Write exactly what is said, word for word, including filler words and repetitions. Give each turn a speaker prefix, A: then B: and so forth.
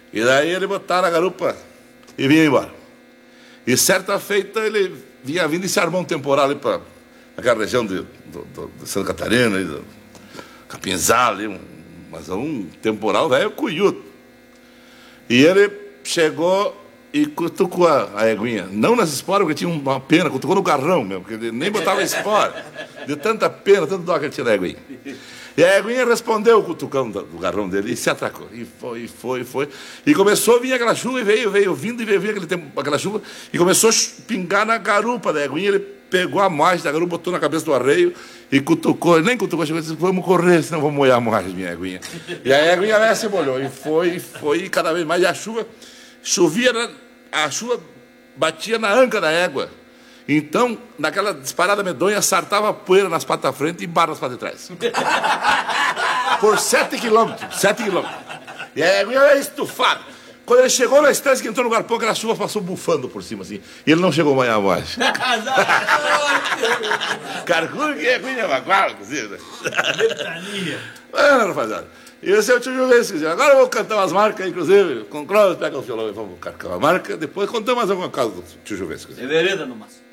A: E daí ele botaram a garupa e vinha embora. E certa feita ele vinha vindo e se armou um temporal ali para aquela região de, do, do, de Santa Catarina, ali, do Capinzal, ali, um, mas um temporal velho cuiudo. E ele chegou e cutucou a, a eguinha. Não nas esporas, porque tinha uma pena, cutucou no garrão mesmo, porque ele nem botava espora. De tanta pena, tanto dó que ele tinha da eguinha. E a eguinha respondeu o cutucão do, do garrão dele e se atracou. E foi, e foi, e foi. E começou a vir aquela chuva e veio, veio vindo e veio, veio aquele tempo, aquela chuva. E começou a pingar na garupa da eguinha. Ele pegou a margem da garupa, botou na cabeça do arreio e cutucou. Ele nem cutucou, chegou e disse, vamos correr, senão vamos molhar a margem, minha eguinha. E a eguinha lá se molhou. E foi, e foi, e cada vez mais. E a chuva, chovia, a chuva batia na anca da égua. Então, naquela disparada medonha, sartava poeira nas patas da frente e barra nas patas de trás. Por sete quilômetros, sete quilômetros. E a égua era estufada. Quando ele chegou na estância, que entrou no garpão, aquela chuva passou bufando por cima, assim. E ele não chegou amanhã a mais. Carcuro que é coisa baguala, inclusive.
B: Letania.
A: Ah, rapaziada. E esse é o tio Juvencio. Agora eu vou cantar umas marcas, inclusive. Com Cláudio, pega o violão e vamos cantar uma marca. Depois contamos mais alguma coisa do tio Juvencio.
B: É vereda no máximo.